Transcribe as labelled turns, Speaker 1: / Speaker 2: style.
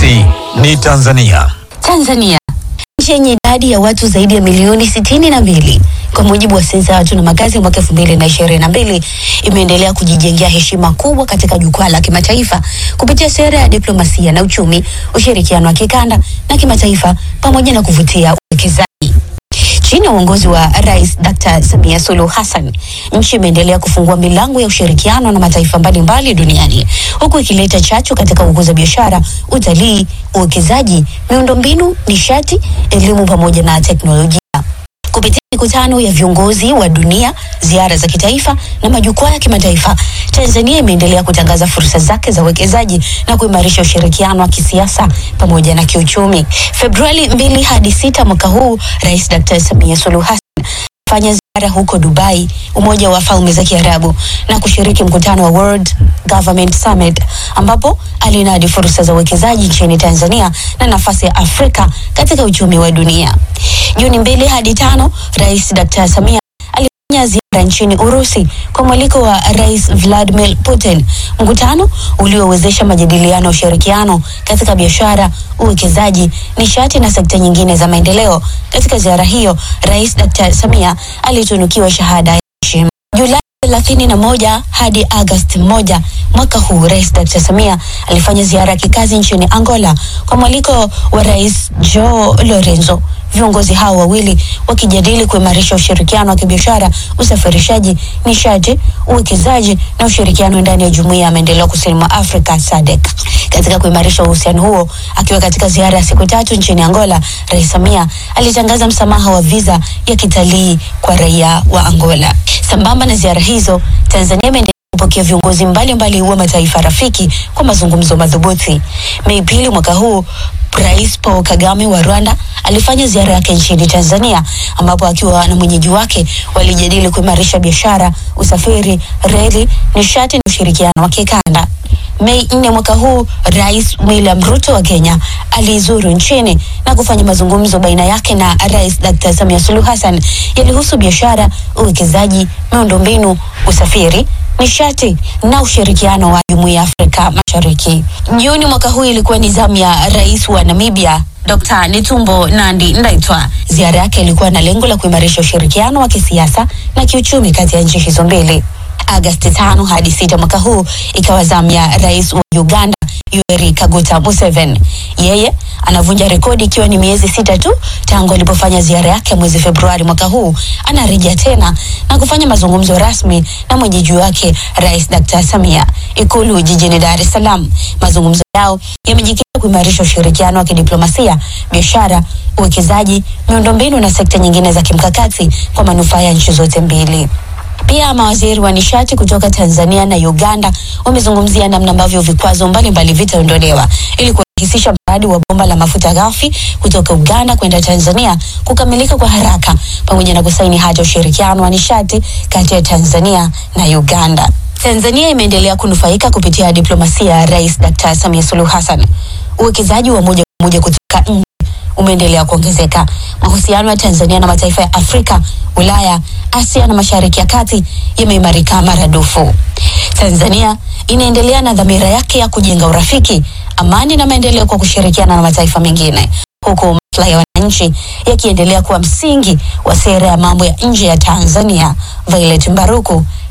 Speaker 1: Sisi ni Tanzania.
Speaker 2: Tanzania, nchi yenye idadi ya watu zaidi ya milioni 62 kwa mujibu wa sensa ya watu na makazi mwaka 2022, imeendelea kujijengea heshima kubwa katika jukwaa la kimataifa kupitia sera ya diplomasia na uchumi, ushirikiano wa kikanda na kimataifa, pamoja na kuvutia uwekezaji. Chini ya uongozi wa Rais Dr. Samia Suluhu Hassan, nchi imeendelea kufungua milango ya ushirikiano na mataifa mbalimbali duniani, huku ikileta chachu katika kukuza biashara, utalii, uwekezaji, miundombinu, nishati, elimu pamoja na teknolojia. Kupitia mikutano ya viongozi wa dunia, ziara za kitaifa na majukwaa ya kimataifa, Tanzania imeendelea kutangaza fursa zake za uwekezaji na kuimarisha ushirikiano wa kisiasa pamoja na kiuchumi. Februari 2 hadi 6 mwaka huu, Rais Dr. Samia Suluhu Hassan fanya ziara huko Dubai, Umoja wa Falme za Kiarabu, na kushiriki mkutano wa World Government Summit, ambapo alinadi fursa za uwekezaji nchini Tanzania na nafasi ya Afrika katika uchumi wa dunia. Juni 2 hadi 5, Rais Dr. Samia alifanya ziara nchini Urusi kwa mwaliko wa Rais Vladimir Putin, mkutano uliowezesha majadiliano ya ushirikiano katika biashara, uwekezaji, nishati na sekta nyingine za maendeleo. Katika ziara hiyo, Rais Dr. Samia alitunukiwa shahada ya heshima. Julai 31 hadi Agosti 1 mwaka huu, Rais Dr. Samia alifanya ziara ya kikazi nchini Angola kwa mwaliko wa Rais Joao Lourenço. Viongozi hao wawili wakijadili kuimarisha ushirikiano wa kibiashara, usafirishaji, nishati, uwekezaji na ushirikiano ndani ya Jumuiya ya Maendeleo Kusini mwa Afrika SADC. Katika kuimarisha uhusiano huo, akiwa katika ziara ya siku 3 nchini Angola, Rais Samia alitangaza msamaha wa visa ya kitalii kwa raia wa Angola. Sambamba na ziara hizo, Tanzania imeendelea kupokea viongozi mbalimbali wa mataifa rafiki kwa mazungumzo madhubuti. Mei 2 mwaka huu, Rais Paul Kagame wa Rwanda alifanya ziara yake nchini Tanzania, ambapo akiwa na mwenyeji wake walijadili kuimarisha biashara, usafiri, reli, nishati na ushirikiano wa kikanda. Mei 4 mwaka huu, Rais William Ruto wa Kenya alizuru nchini na kufanya mazungumzo baina yake na Rais Dr. Samia Suluhu Hassan yalihusu biashara, uwekezaji, miundombinu, usafiri, nishati na ushirikiano wa Jumuiya ya Afrika Mashariki. Juni mwaka huu ilikuwa ni zamu ya Rais wa Namibia Dr. Netumbo Nandi-Ndaitwah. Ziara yake ilikuwa na lengo la kuimarisha ushirikiano wa kisiasa na kiuchumi kati ya nchi hizo mbili. Agosti 5 hadi 6 mwaka huu ikawa zamu ya Rais wa Uganda Yoweri Kaguta Museveni. Yeye anavunja rekodi ikiwa ni miezi 6 tu tangu alipofanya ziara yake mwezi Februari mwaka huu. Anarejea tena na kufanya mazungumzo rasmi na mwenyeji wake Rais Dr. Samia Ikulu jijini Dar es Salaam. Mazungumzo yao yamejikita kuimarisha ushirikiano wa kidiplomasia, biashara, uwekezaji, miundombinu na sekta nyingine za kimkakati kwa manufaa ya nchi zote mbili. Pia mawaziri wa nishati kutoka Tanzania na Uganda wamezungumzia namna ambavyo vikwazo mbalimbali vitaondolewa ili kuhakikisha mradi wa bomba la mafuta ghafi kutoka Uganda kwenda Tanzania kukamilika kwa haraka, pamoja na kusaini hati ya ushirikiano wa nishati kati ya Tanzania na Uganda. Tanzania imeendelea kunufaika kupitia diplomasia ya Rais Dr. Samia Suluhu Hassan. Uwekezaji wa moja kwa moja kutoka nje umeendelea kuongezeka. Mahusiano ya Tanzania na mataifa ya Afrika, Ulaya, Asia na Mashariki ya Kati yameimarika maradufu. Tanzania inaendelea na dhamira yake ya kujenga urafiki, amani na maendeleo kwa kushirikiana na mataifa mengine, huku maslahi ya wananchi yakiendelea kuwa msingi wa sera ya mambo ya nje ya Tanzania. Violet Mbaruku,